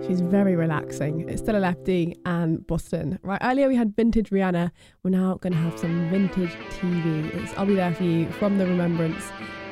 She's very relaxing. It's still a lefty and Boston. Right, earlier we had vintage Rihanna. We're now going to have some vintage TV. I'll Be There For You from the Remembrance